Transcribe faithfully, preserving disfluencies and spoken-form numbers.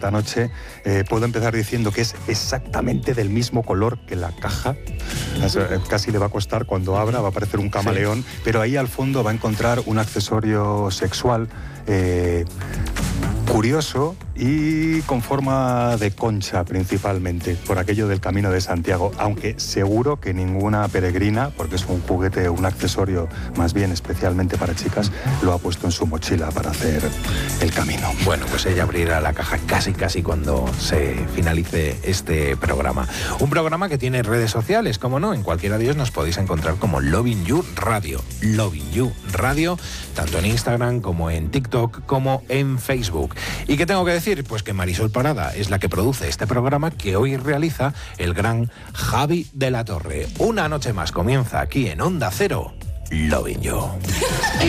esta noche. Eh, puedo empezar diciendo que es exactamente del mismo color que la caja. Es, eh, casi le va a costar cuando abra, va a aparecer un camaleón, sí. Pero ahí al fondo va a encontrar un accesorio sexual eh, curioso y con forma de concha principalmente, por aquello del Camino de Santiago, aunque seguro que ninguna peregrina, porque es un juguete, un accesorio más bien especialmente para chicas, lo ha puesto en su mochila para hacer el camino. Bueno, pues ella abrirá la caja casi casi cuando se finalice este programa. Un programa que tiene redes sociales, como no, en cualquiera de ellos nos podéis encontrar como Loving You Radio, Loving You Radio, tanto en Instagram como en TikTok como en Facebook. ¿Y qué tengo que decir? Pues que Marisol Parada es la que produce este programa que hoy realiza el gran Javi de la Torre. Una noche más comienza aquí en Onda Cero, Loving You.